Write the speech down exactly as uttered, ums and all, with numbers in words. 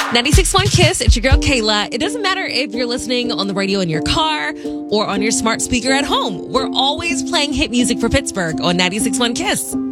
ninety-six point one Kiss, it's your girl Kayla. It doesn't matter if you're listening on the radio in your car or on your smart speaker at home. We're always playing hit music for Pittsburgh on ninety-six point one Kiss.